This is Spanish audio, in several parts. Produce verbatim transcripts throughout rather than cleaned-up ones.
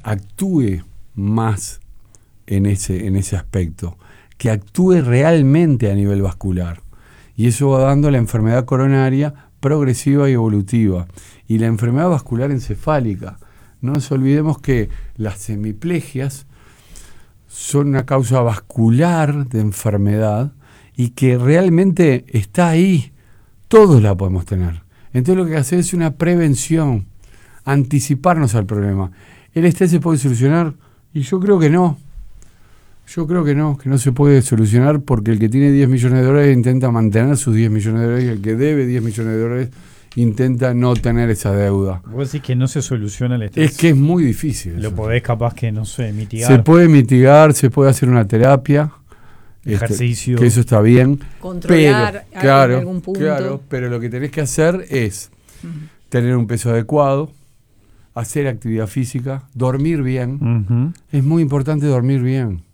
actúe más en ese, en ese aspecto, que actúe realmente a nivel vascular. Y eso va dando la enfermedad coronaria progresiva y evolutiva. Y la enfermedad vascular encefálica. No nos olvidemos que las hemiplegias son una causa vascular de enfermedad y que realmente está ahí. Todos la podemos tener. Entonces lo que hay que hacer es una prevención, anticiparnos al problema. ¿El estrés se puede solucionar? Y yo creo que no. Yo creo que no, que no se puede solucionar porque el que tiene diez millones de dólares intenta mantener sus diez millones de dólares y el que debe diez millones de dólares intenta no tener esa deuda. Vos decís que no se soluciona el estrés. Es que es muy difícil. Lo eso. podés capaz que, no sé, mitigar. Se puede mitigar, se puede hacer una terapia. Ejercicio. Este, que eso está bien. Controlar pero, claro, en algún punto. Claro, pero lo que tenés que hacer es uh-huh. tener un peso adecuado, hacer actividad física, dormir bien. Uh-huh. Es muy importante dormir bien.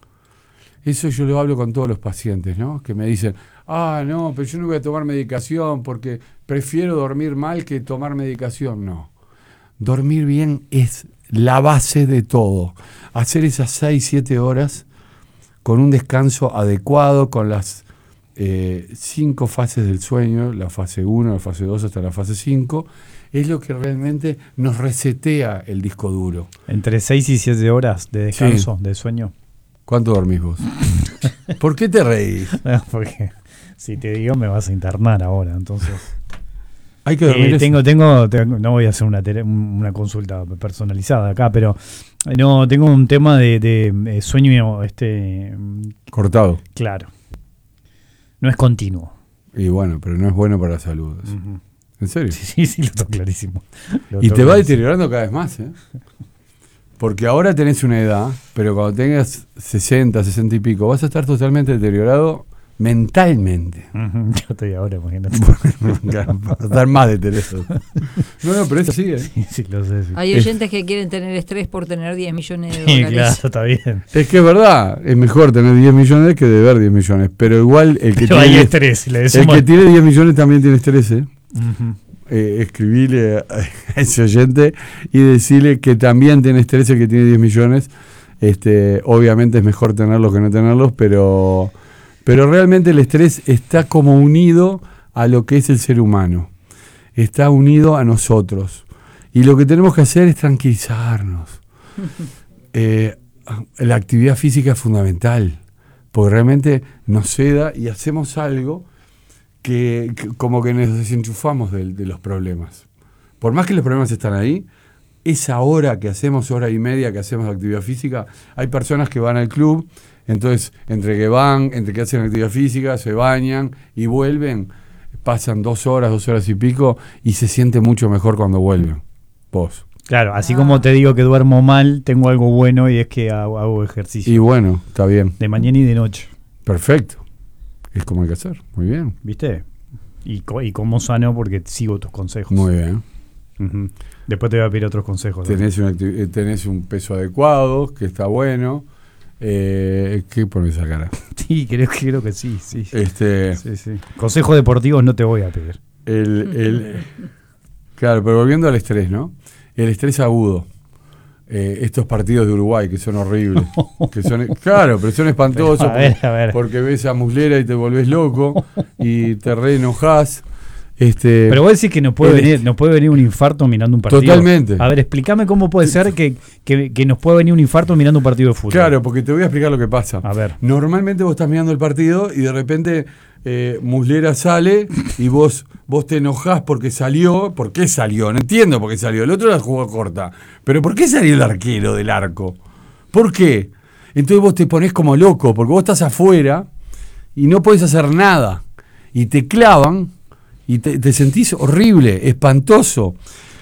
Eso yo lo hablo con todos los pacientes, ¿no? Que me dicen, ah, no, pero yo no voy a tomar medicación porque prefiero dormir mal que tomar medicación. No. Dormir bien es la base de todo. Hacer esas seis, siete horas con un descanso adecuado, con las eh, cinco fases del sueño, la fase uno, la fase dos hasta la fase cinco, es lo que realmente nos resetea el disco duro. Entre seis y siete horas de descanso, sí. de sueño. ¿Cuánto dormís vos? ¿Por qué te reís? No, porque si te digo me vas a internar ahora, entonces... Hay que dormir eh, tengo, tengo, tengo, no voy a hacer una, tele, una consulta personalizada acá, pero no tengo un tema de, de sueño este cortado. Claro. No es continuo. Y bueno, pero no es bueno para la salud. Uh-huh. ¿En serio? Sí, sí, sí, lo tengo clarísimo. Lo y tengo te va clarísimo. deteriorando cada vez más, ¿eh? Porque ahora tenés una edad, pero cuando tengas sesenta, sesenta y pico, vas a estar totalmente deteriorado mentalmente. Uh-huh. Yo estoy ahora, imagínate. Vas a estar más deteriorado. No, no, pero es así, ¿eh? Sí, sí, lo sé. Sí. Hay oyentes que quieren tener estrés por tener diez millones de dólares. Sí, claro, está bien. Es que es verdad, es mejor tener diez millones que deber diez millones, pero igual el que, pero tiene, hay estrés, le decimos. el que tiene diez millones también tiene estrés, ¿eh? Uh-huh. Eh, escribirle a, a ese oyente y decirle que también tiene estrés el que tiene diez millones. Este, obviamente es mejor tenerlos que no tenerlos, pero, pero realmente el estrés está como unido a lo que es el ser humano. Está unido a nosotros. Y lo que tenemos que hacer es tranquilizarnos. Eh, la actividad física es fundamental, porque realmente nos seda y hacemos algo Que, que como que nos desenchufamos de, de los problemas. Por más que los problemas están ahí, esa hora que hacemos, hora y media que hacemos actividad física, hay personas que van al club, entonces entre que van, entre que hacen actividad física, se bañan y vuelven, pasan dos horas, dos horas y pico, y se siente mucho mejor cuando vuelven. Vos. Claro, así ah. como te digo que duermo mal, tengo algo bueno y es que hago, hago ejercicio. Y bueno, está bien. De mañana y de noche. Perfecto. Es como hay que hacer, muy bien. ¿Viste? Y, co- y como sano porque sigo tus consejos. Muy bien. Uh-huh. Después te voy a pedir otros consejos. Tenés, una acti- tenés un peso adecuado, que está bueno. Eh, ¿Qué pones esa cara? Sí, creo, creo que sí, sí. Este, sí, sí. Consejos deportivos no te voy a pedir. El, el, claro, pero volviendo al estrés, ¿no? El estrés agudo. Eh, estos partidos de Uruguay que son horribles, que son, claro, pero son espantosos, pero a ver, porque, a ver. porque ves a Muslera y te volvés loco y te re enojás. Este, pero vos decís que nos puede, venir, nos puede venir un infarto mirando un partido. Totalmente. A ver, explícame cómo puede ser que, que, que nos puede venir un infarto mirando un partido de fútbol. Claro, porque te voy a explicar lo que pasa. A ver. Normalmente vos estás mirando el partido y de repente eh, Muslera sale y vos, vos te enojás porque salió. ¿Por qué salió? No entiendo por qué salió. El otro la jugó corta. Pero ¿por qué salió el arquero del arco? ¿Por qué? Entonces vos te ponés como loco porque vos estás afuera y no podés hacer nada. Y te clavan y te, te sentís horrible, espantoso.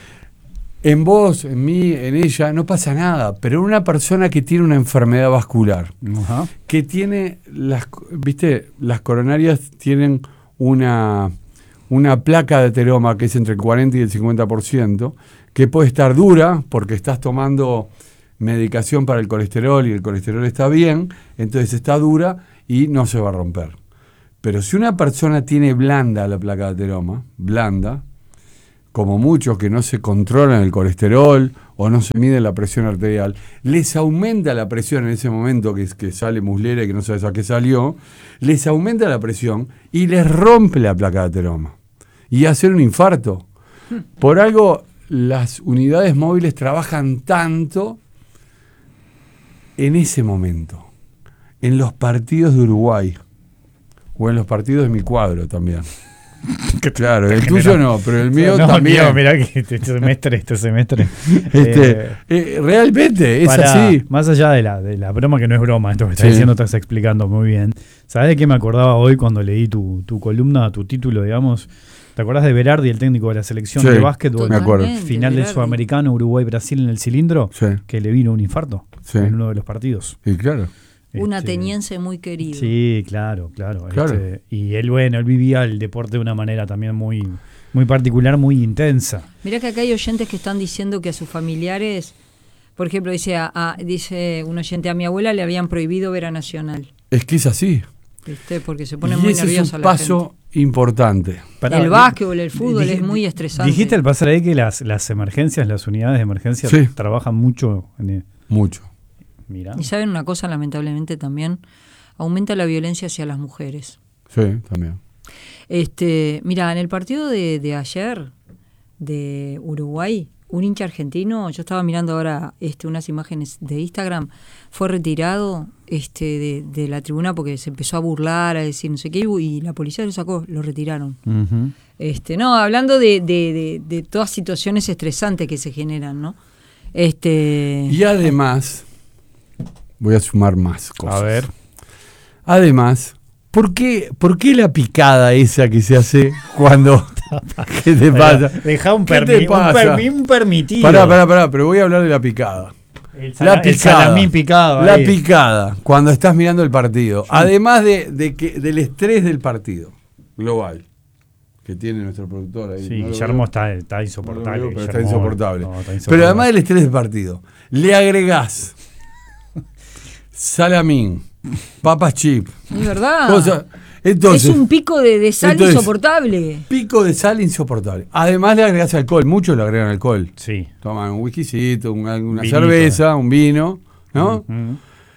En vos, en mí, en ella, no pasa nada, pero en una persona que tiene una enfermedad vascular, uh-huh. que tiene, las, viste, las coronarias tienen una, una placa de ateroma que es entre el cuarenta y el cincuenta por ciento, que puede estar dura porque estás tomando medicación para el colesterol y el colesterol está bien, entonces está dura y no se va a romper. Pero si una persona tiene blanda la placa de ateroma, blanda, como muchos que no se controlan el colesterol o no se mide la presión arterial, les aumenta la presión en ese momento que, que sale muslera y que no sabes a qué salió, les aumenta la presión y les rompe la placa de ateroma. Y hacer un infarto. Por algo, las unidades móviles trabajan tanto en ese momento, en los partidos de Uruguay, o en los partidos de mi cuadro también. Claro, el tuyo no, pero el mío no, también. Mío, mirá que este semestre, este semestre. Este, eh, eh, realmente es para, así. Más allá de la, de la broma, que no es broma, esto que estás Sí. diciendo, estás explicando muy bien. ¿Sabés de qué me acordaba hoy cuando leí tu, tu columna, tu título, digamos? ¿Te acordás de Berardi, el técnico de la selección Sí, de básquetbol? me acuerdo. Final del Sudamericano, Uruguay-Brasil en el cilindro, Sí. que le vino un infarto Sí. en uno de los partidos. Y claro. Un Este, ateniense muy querido. Sí, claro, claro. Claro. Este, y él, bueno, él vivía el deporte de una manera también muy, muy particular, muy intensa. Mirá que acá hay oyentes que están diciendo que a sus familiares, por ejemplo, dice, a, a- dice un oyente, a mi abuela le habían prohibido ver a Nacional, Es que es así. ¿viste? Porque se pone Y muy ese es nerviosa un la paso importante. Pará, el di- básquetbol, el fútbol dij- es muy estresante. Dijiste al pasar ahí que las, las emergencias, las unidades de emergencia Sí. trabajan mucho. En, Mucho. mira. Y saben una cosa, lamentablemente también, aumenta la violencia hacia las mujeres. Sí, también. Este, mira, en el partido de, de ayer de Uruguay, un hincha argentino, yo estaba mirando ahora este, unas imágenes de Instagram, fue retirado este, de, de la tribuna porque se empezó a burlar, a decir no sé qué, y la policía lo sacó, lo retiraron. Ujú. Este, no, hablando de, de, de, de todas situaciones estresantes que se generan, ¿no? Este, Y además, voy a sumar más cosas. A ver. Además, ¿por qué, ¿por qué la picada esa que se hace cuando... ¿Qué te pasa? Deja un, ¿Qué permi- te un, pasa? permi- un permitido. Pará, pará, pará, pero voy a hablar de la picada. El, sala- La el picada. salamín picado. La ahí. picada, cuando estás mirando el partido. Además de, de que, del estrés del partido global que tiene nuestro productor ahí. Sí, No lo Guillermo veo. está, está No lo insoportable. veo, pero está Guillermo. insoportable. No, está Pero insoportable. además del estrés del partido, le agregás salamín, papas chip, es verdad. cosas. Entonces, es un pico de, de sal entonces, insoportable. pico de sal insoportable. Además le agregás alcohol, muchos le agregan alcohol. Sí. Toman un whiskycito, un- una Vinito, cerveza, un vino, ¿no? Ujú.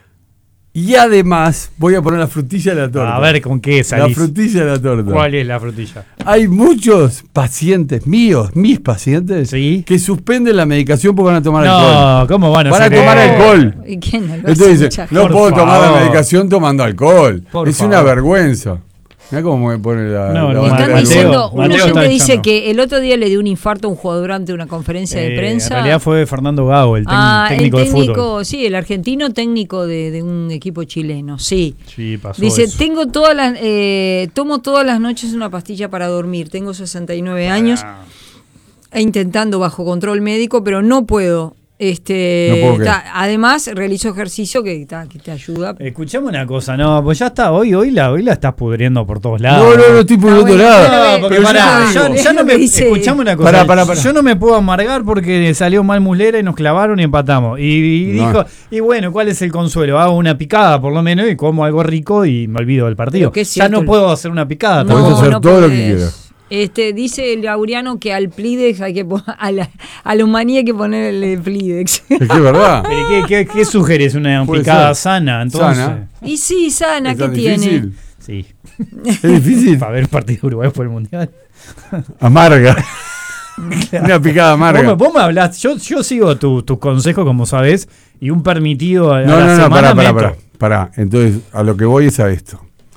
Y además, voy a poner la frutilla de la torta. A ver con qué la salís. frutilla de la torta. ¿Cuál es la frutilla? Hay muchos pacientes míos, mis pacientes, Sí. que suspenden la medicación porque van a tomar alcohol. No, ¿cómo van a Van a hacer tomar eso? alcohol. ¿Y quién no lo hace? Entonces Mucha dice, gente. no Por puedo tomar favor. la medicación tomando alcohol. Por es favor. una vergüenza. Mirá cómo me pone la... No, la no, bandera Están Mateo, del diciendo, lugar. un Mateo oyente está dice echando. que el otro día le dio un infarto a un jugador durante una conferencia de Eh, prensa. En realidad fue Fernando Gago, el tec- ah, técnico el de técnico, fútbol. sí, el argentino técnico de, de un equipo chileno, sí. Sí, pasó Dice, eso. tengo todas las, eh, tomo todas las noches una pastilla para dormir, tengo sesenta y nueve años, Ah. e intentando bajo control médico, pero no puedo. Este, No puedo, ¿qué? ta- además realizo ejercicio que, ta, que te ayuda. Escuchame una cosa, no, pues ya está, hoy, hoy la, hoy la estás pudriendo por todos lados. No, no, no estoy por Ah, otro bueno, lado. pero, No, porque Pero yo pará, te ya, digo, ya no Es lo me que dice. escuchame una cosa. Pará, pará, pará. Yo no me puedo amargar porque salió mal Muslera y nos clavaron y empatamos. Y, y No. dijo, y bueno, ¿cuál es el consuelo? Hago una picada por lo menos y como algo rico y me olvido del partido. Pero que es Ya cierto, no puedo hacer una picada. Podés tampoco. hacer todo lo que podés. quieras. Este, dice el Laureano que al Plidex hay que po- a la, a los maní hay que ponerle Plidex. Es que es verdad. Pero ¿Qué, qué, qué sugeres? ¿Una Puede picada ser. sana? Entonces, Sana. Y sí, sana, ¿Es ¿qué tan tiene? difícil? sí. Es difícil. Para ver un partido de Uruguay por el Mundial. Amarga. Una picada amarga. Vos, me- vos me hablás, yo, yo sigo tu- tus consejos, como sabés, y un permitido a, a No, la no, no, semana pará, pará, meto. pará, pará. Entonces, a lo que voy es a esto.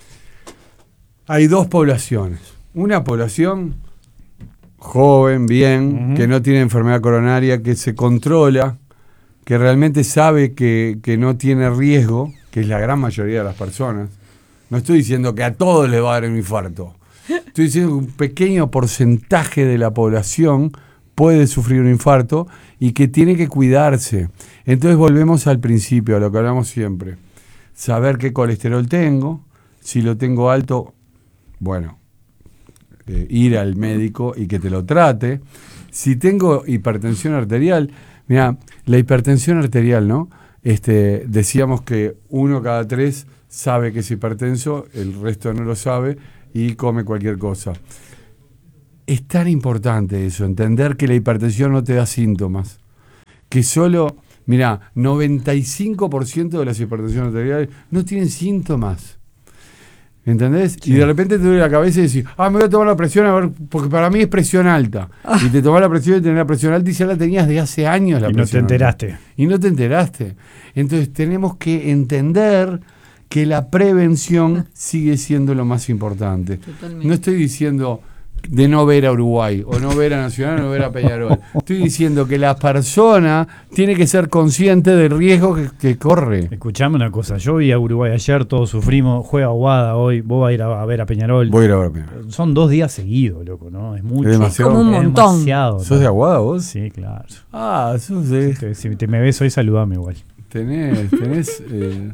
Hay dos poblaciones. Una población joven, bien, Ujú. que no tiene enfermedad coronaria, que se controla, que realmente sabe que, que no tiene riesgo, que es la gran mayoría de las personas. No estoy diciendo que a todos les va a dar un infarto. Estoy diciendo que un pequeño porcentaje de la población puede sufrir un infarto y que tiene que cuidarse. Entonces volvemos al principio, a lo que hablamos siempre. Saber qué colesterol tengo, si lo tengo alto, bueno, eh, ir al médico y que te lo trate. Si tengo hipertensión arterial, mira, la hipertensión arterial, ¿no? Este, decíamos que uno cada tres sabe que es hipertenso, el resto no lo sabe y come cualquier cosa. es tan importante eso, entender que la hipertensión no te da síntomas. Que solo, mirá, noventa y cinco por ciento de las hipertensiones arteriales no tienen síntomas. ¿Entendés? Sí. Y de repente te duele la cabeza y decís, ah, me voy a tomar la presión a ver, porque para mí es presión alta. Ah. Y te tomás la presión y tenés la presión alta y ya la tenías de hace años la y presión no te enteraste. Alta. Y no te enteraste. Entonces tenemos que entender que la prevención sigue siendo lo más importante. Totalmente. No estoy diciendo de no ver a Uruguay, o no ver a Nacional, o no ver a Peñarol. Estoy diciendo que la persona tiene que ser consciente del riesgo que, que corre. Escuchame una cosa, yo vi a Uruguay ayer, todos sufrimos, juega Aguada hoy, vos vas a ir a, a ver a Peñarol. Voy a ir a ver a Peñarol. Son dos días seguidos, loco, ¿no? Es mucho. Es demasiado. Como un montón. Demasiado, ¿Sos de Aguada vos? Sí, claro. Ah, sos de... Si te, si te me ves hoy, saludame igual. Tenés, tenés... Eh...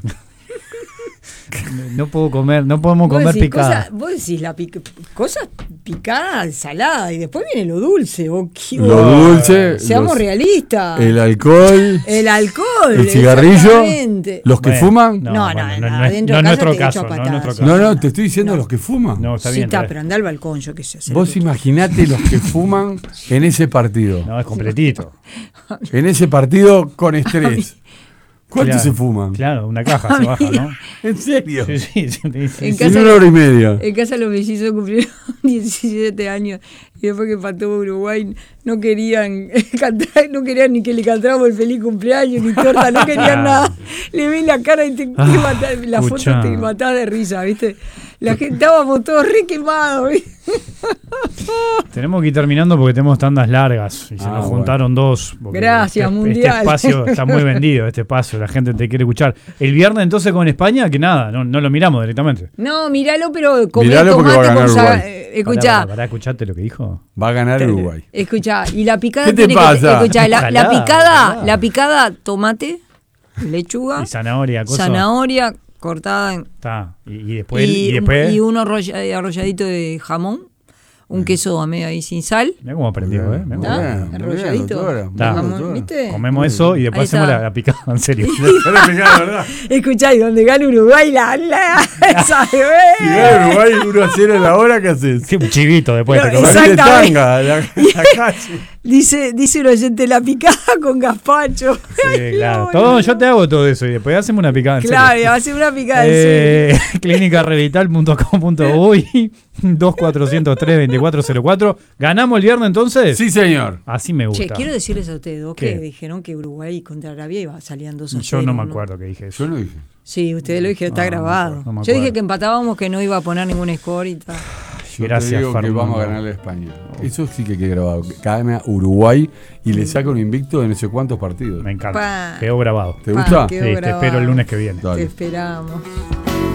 No puedo comer, no podemos comer picada. Cosa, vos decís la pica, cosas picadas, salada, y después viene lo dulce. Oh, lo dulce. Seamos los, realistas. El alcohol. El alcohol. El cigarrillo. Los que bueno, fuman. No, no, no. Bueno, no, no, no, es, no, nuestro caso, no, nuestro caso. No, no, te estoy diciendo no. los que fuman. No, está sí, bien. está, pero anda al balcón, yo qué sé. Vos imaginate los que fuman en ese partido. No, es completito. En ese partido con estrés. ¿Cuánto claro, se fuman? Claro, una caja se baja, ¿no? ¿En serio? Sí, sí, sí, sí, sí. En, sí. Casa, en una hora y media. En casa los mellizos cumplieron diecisiete años y después que empató Uruguay no querían cantar, no querían ni que le cantáramos el feliz cumpleaños ni torta, no querían nada. Le vi la cara y te, te ah, matás, la escucha. foto te matás de risa, ¿viste? La gente estábamos todos re quemados, ¿viste? Tenemos que ir terminando porque tenemos tandas largas y se ah, nos juntaron bueno. dos. Gracias, este, Mundial. Este espacio está muy vendido, este espacio, la gente te quiere escuchar. El viernes entonces con España, que nada, no, no lo miramos directamente. No, míralo, pero comé miralo tomate con sa- eh, escuchá. Para, para, escucharte lo que dijo. Va a ganar Uruguay. Escuchá, y la picada ¿Qué te tiene pasa? que escuchá, la, Ojalá, la picada, ojalá. la picada, tomate, lechuga, Y zanahoria, cosa. zanahoria cortada en, Está. Y, y después. y, Y, después y un arrolla- arrolladito de jamón, un queso a medio ahí sin sal. Mirá cómo aprendió, ¿eh? Mirá cómo ¿Está? aprendió. Arrolladito. Está. Jamón, ¿viste? Comemos eso y después Ahí hacemos está. la, la picada, en serio. La picada, ¿verdad? Escuchá, y donde gana Uruguay, la, la, esa Si de gana Uruguay uno a cero en la hora, ¿qué haces? Sí, un chivito después. No, te comes. exacto. Comete tanga, la, la calle. Dice, dice un oyente, la picada con gazpacho. Sí, Ay, claro. no, Todo, no. yo te hago todo eso y después hacemos una picada en Claro, serio. va a ser una picada en serio. Eh, clínica relital punto com punto uy dos cuatro cero tres, veinticuatro cero cuatro. ¿Ganamos el viernes entonces? Sí, señor. Así me gusta. Che, quiero decirles a ustedes dos ¿Qué? que dijeron que Uruguay contra Arabia iba salían dos a Yo cero, no me acuerdo que dije eso. Yo no dije. Sí, ustedes lo dijeron, está No, no me grabado. acuerdo, no me Yo acuerdo. dije que empatábamos, que no iba a poner ningún score y tal. Yo Gracias, te digo Fernando. que vamos a ganarle a España. Eso sí que queda grabado. Gana Uruguay y le saca un invicto de no sé cuántos partidos. Me encanta. Pa. Quedó grabado. ¿Te Pa, gusta? quedó Sí, te grabado. espero el lunes que viene. Dale. Te esperamos.